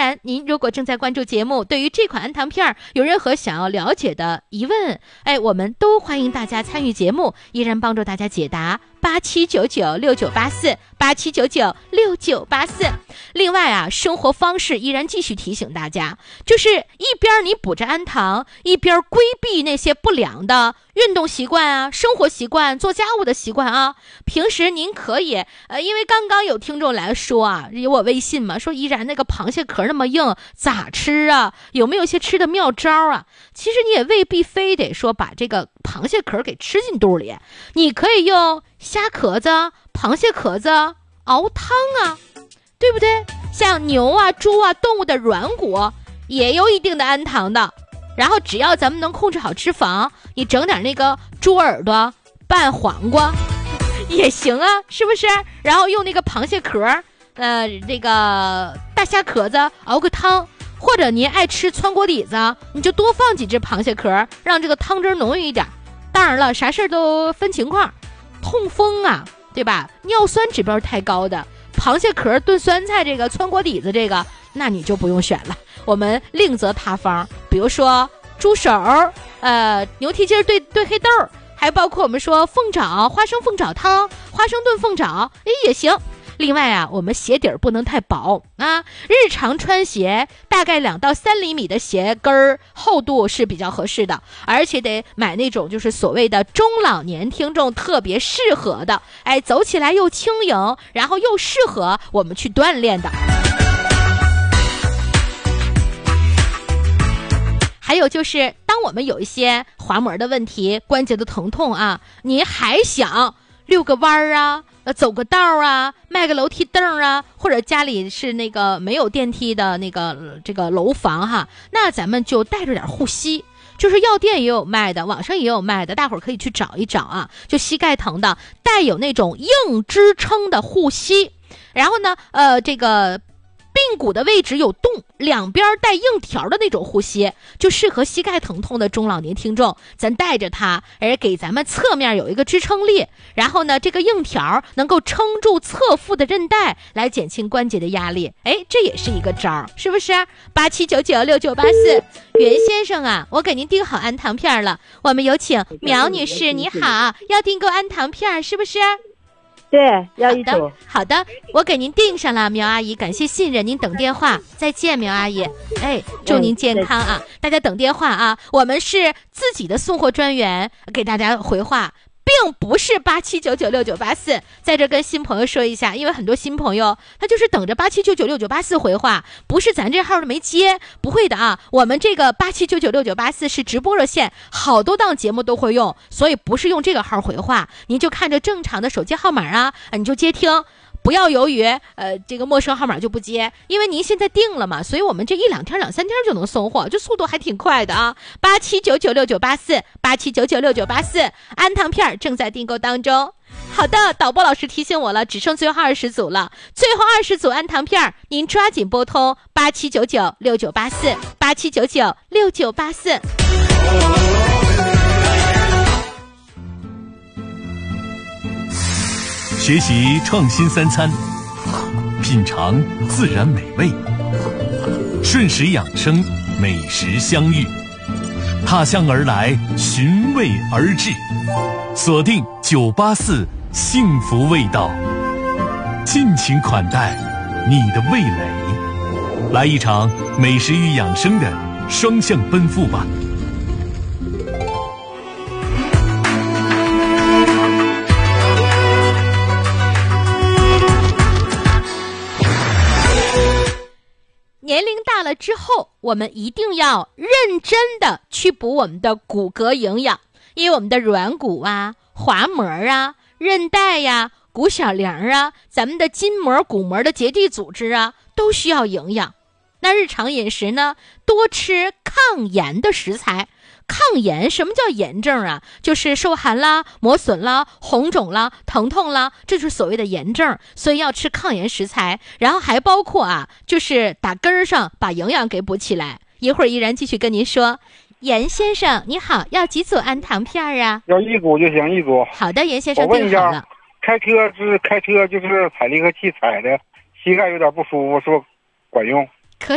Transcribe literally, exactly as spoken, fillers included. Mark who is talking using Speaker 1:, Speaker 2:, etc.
Speaker 1: 然您如果正在关注节目，对于这款氨糖片有任何想要了解的疑问，哎，我们都欢迎大家参与节目，依然帮助大家解答。八七九九六九八四八七九九六九八四。另外啊，生活方式依然继续提醒大家，就是一边你补着氨糖，一边规避那些不良的运动习惯啊、生活习惯、做家务的习惯啊。平时您可以呃，因为刚刚有听众来说啊，有我微信嘛，说依然那个螃蟹壳那么硬，咋吃啊？有没有一些吃的妙招啊？其实你也未必非得说把这个螃蟹壳给吃进肚里，你可以用虾壳子、螃蟹壳子熬汤啊，对不对？像牛啊、猪啊，动物的软骨也有一定的氨糖的。然后只要咱们能控制好脂肪，你整点那个猪耳朵拌黄瓜也行啊，是不是？然后用那个螃蟹壳，呃，这个大虾壳子熬个汤。或者您爱吃汆锅底子，你就多放几只螃蟹壳，让这个汤汁浓郁一点。当然了，啥事都分情况。痛风啊，对吧？尿酸指标太高的，螃蟹壳炖酸菜这个汆锅底子这个，那你就不用选了。我们另择他方，比如说猪手，呃，牛蹄筋炖炖黑豆，还包括我们说凤爪、花生凤爪汤、花生炖凤爪，哎也行。另外啊，我们鞋底儿不能太薄啊，日常穿鞋大概两到三厘米的鞋跟儿厚度是比较合适的，而且得买那种就是所谓的中老年听众特别适合的，哎，走起来又轻盈，然后又适合我们去锻炼的。还有就是，当我们有一些滑膜的问题、关节的疼痛啊，你还想遛个弯儿啊，呃，走个道啊，迈个楼梯凳啊，或者家里是那个没有电梯的那个、呃、这个楼房哈，那咱们就带着点护膝，就是药店也有卖的，网上也有卖的，大伙儿可以去找一找啊。就膝盖疼的，带有那种硬支撑的护膝，然后呢，呃，这个髌骨的位置有洞，两边带硬条的那种护膝，就适合膝盖疼痛的中老年听众，咱带着它，而给咱们侧面有一个支撑力，然后呢，这个硬条能够撑住侧腹的韧带，来减轻关节的压力。哎，这也是一个招，是不是？八七九九六九八四，袁先生啊，我给您订好氨糖片了，我们有请苗女士，你好，要订购氨糖片是不是？
Speaker 2: 对，要一组。
Speaker 1: 好的，我给您订上了，苗阿姨，感谢信任，您等电话，再见，苗阿姨。哎，祝您健康啊！大家等电话啊，我们是自己的送货专员，给大家回话。并不是八七九九六九八四，在这跟新朋友说一下，因为很多新朋友他就是等着八七九九六九八四回话，不是咱这号的没接，不会的啊，我们这个八七九九六九八四是直播热线，好多档节目都会用，所以不是用这个号回话，您就看着正常的手机号码啊，你就接听。不要犹豫，呃，这个陌生号码就不接，因为您现在定了嘛，所以我们这一两天、两三天就能送货，这速度还挺快的啊！八七九九六九八四，八七九九六九八四，氨糖片正在订购当中。好的，导播老师提醒我了，只剩最后二十组了，最后二十组氨糖片，您抓紧拨通八七九九六九八四，八七九九六九八四。
Speaker 3: 学习创新三餐，品尝自然美味，顺时养生，美食相遇，踏向而来，寻味而至，锁定九八四幸福味道，尽情款待你的味蕾，来一场美食与养生的双向奔赴吧。
Speaker 1: 年龄大了之后，我们一定要认真的去补我们的骨骼营养，因为我们的软骨啊、滑膜啊、韧带呀、骨小梁啊，咱们的筋膜、骨膜的结缔组织啊，都需要营养。那日常饮食呢，多吃抗炎的食材。抗炎，什么叫炎症啊？就是受寒啦、磨损啦、红肿啦、疼痛啦，这就是所谓的炎症。所以要吃抗炎食材，然后还包括啊，就是打根儿上把营养给补起来。一会儿依然继续跟您说。严先生你好，要几组氨糖片啊？
Speaker 4: 要一组就行，一组。
Speaker 1: 好的，严先生
Speaker 4: 我问一下，
Speaker 1: 订好了。
Speaker 4: 开车是开车就是踩离合器踩的，膝盖有点不舒服，是不是管用？